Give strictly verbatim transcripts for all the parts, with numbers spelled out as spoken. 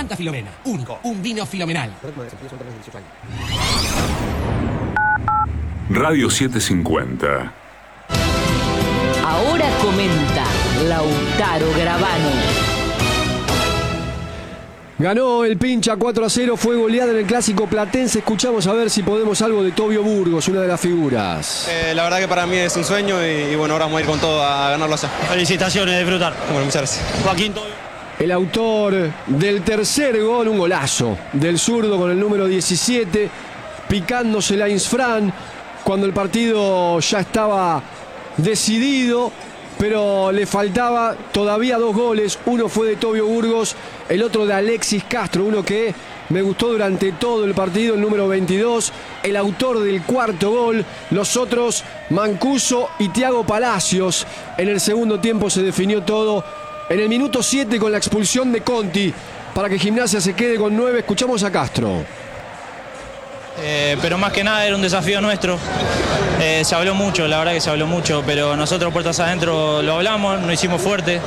Santa Filomena. Único. Un vino filomenal. Radio setecientos cincuenta. Ahora comenta Lautaro Gravano. Ganó el Pincha cuatro a cero, fue goleada en el clásico platense. Escuchamos a ver si podemos algo de Tobio Burgos, una de las figuras. Eh, la verdad que para mí es un sueño y, y bueno, ahora vamos a ir con todo a ganarlo allá. Felicitaciones, disfrutar. Bueno, muchas gracias. Joaquín Tobio. El autor del tercer gol, un golazo del zurdo con el número diecisiete, picándose la Insfran cuando el partido ya estaba decidido, pero le faltaba todavía dos goles. Uno fue de Tobio Burgos, el otro de Alexis Castro, uno que me gustó durante todo el partido, el número veintidós, el autor del cuarto gol. Los otros, Mancuso y Thiago Palacios. En el segundo tiempo se definió todo. En el minuto siete, con la expulsión de Conti, para que Gimnasia se quede con nueve. Escuchamos a Castro. Eh, pero más que nada era un desafío nuestro. Eh, se habló mucho, la verdad que se habló mucho, pero nosotros puertas adentro lo hablamos, nos hicimos fuerte.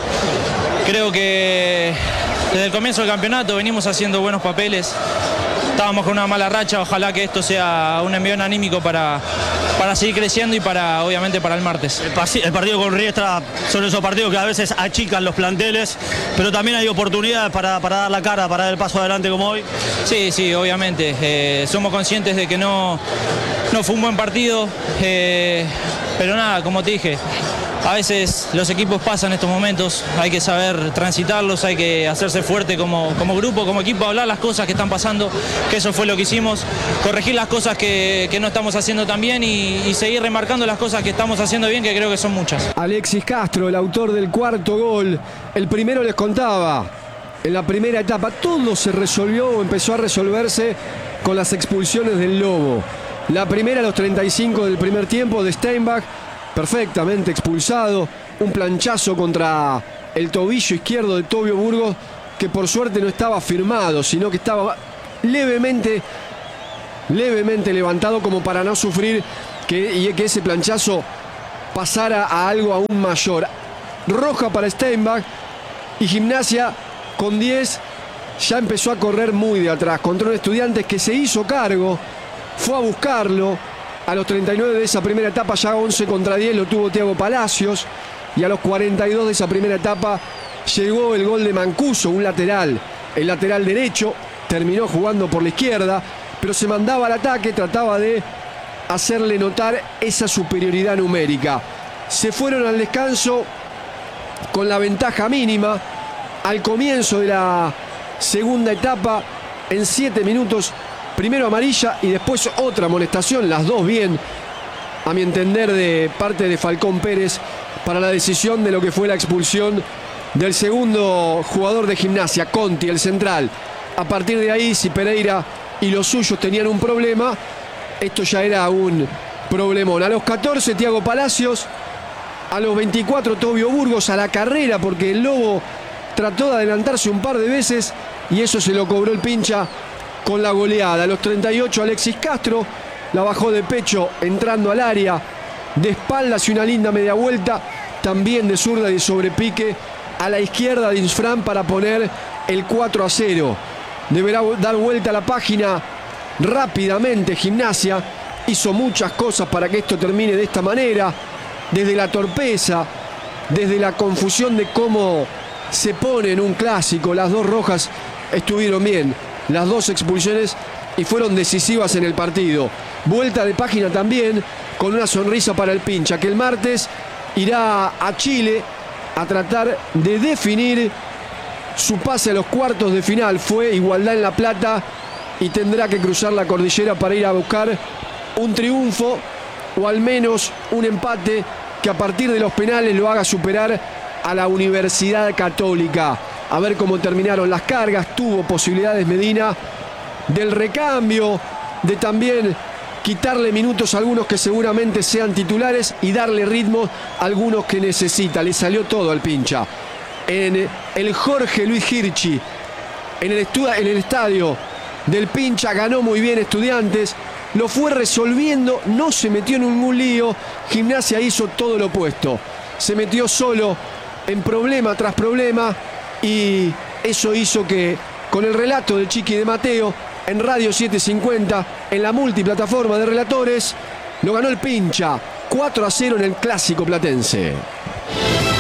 Creo que desde el comienzo del campeonato venimos haciendo buenos papeles. Estábamos con una mala racha, ojalá que esto sea un envión anímico para, para seguir creciendo y para, obviamente, para el martes. El, el partido con Riestra son esos partidos que a veces achican los planteles, pero también hay oportunidades para, para dar la cara, para dar el paso adelante como hoy. Sí, sí, obviamente. Eh, somos conscientes de que no, no fue un buen partido, eh, pero nada, como te dije, a veces los equipos pasan estos momentos, hay que saber transitarlos, hay que hacerse fuerte como, como grupo, como equipo, hablar las cosas que están pasando, que eso fue lo que hicimos, corregir las cosas que, que no estamos haciendo tan bien y, y seguir remarcando las cosas que estamos haciendo bien, que creo que son muchas. Alexis Castro, el autor del cuarto gol. El primero les contaba, en la primera etapa todo se resolvió o empezó a resolverse con las expulsiones del Lobo. La primera a los treinta y cinco del primer tiempo de Steinbach, perfectamente expulsado, un planchazo contra el tobillo izquierdo de Tobio Burgos, que por suerte no estaba firmado, sino que estaba levemente, levemente levantado como para no sufrir que, y que ese planchazo pasara a algo aún mayor. Roja para Steinbach y Gimnasia con diez ya empezó a correr muy de atrás contra un Estudiantes que se hizo cargo, fue a buscarlo. A los treinta y nueve de esa primera etapa, ya once contra diez lo tuvo Thiago Palacios. Y a los cuarenta y dos de esa primera etapa llegó el gol de Mancuso, un lateral, el lateral derecho. Terminó jugando por la izquierda, pero se mandaba al ataque, trataba de hacerle notar esa superioridad numérica. Se fueron al descanso con la ventaja mínima. Al comienzo de la segunda etapa, en siete minutos, primero amarilla y después otra amonestación, las dos bien, a mi entender, de parte de Falcón Pérez para la decisión de lo que fue la expulsión del segundo jugador de Gimnasia, Conti, el central. A partir de ahí, si Pereira y los suyos tenían un problema, esto ya era un problemón. A los catorce, Thiago Palacios. A los veinticuatro, Tobio Burgos a la carrera, porque el Lobo trató de adelantarse un par de veces y eso se lo cobró el Pincha con la goleada. A los treinta y ocho, Alexis Castro la bajó de pecho entrando al área, de espaldas y una linda media vuelta, también de zurda y de sobrepique a la izquierda de Insfran para poner el cuatro a cero. Deberá dar vuelta a la página rápidamente Gimnasia. Hizo muchas cosas para que esto termine de esta manera, desde la torpeza, desde la confusión de cómo se pone en un clásico. Las dos rojas estuvieron bien, las dos expulsiones, y fueron decisivas en el partido. Vuelta de página también, con una sonrisa para el Pincha, que el martes irá a Chile a tratar de definir su pase a los cuartos de final. Fue Igualdad en La Plata y tendrá que cruzar la cordillera para ir a buscar un triunfo o al menos un empate que a partir de los penales lo haga superar a la Universidad Católica. A ver cómo terminaron las cargas. Tuvo posibilidades Medina del recambio, de también quitarle minutos a algunos que seguramente sean titulares y darle ritmo a algunos que necesita. Le salió todo al Pincha. En el Jorge Luis Hirschi, en el, en el estadio del Pincha, ganó muy bien Estudiantes, lo fue resolviendo, no se metió en ningún lío. Gimnasia hizo todo lo opuesto, se metió solo en problema tras problema y eso hizo que con el relato del Chiqui de Mateo en Radio setecientos cincuenta, en la multiplataforma de relatores. Lo ganó el Pincha, cuatro a cero en el Clásico Platense.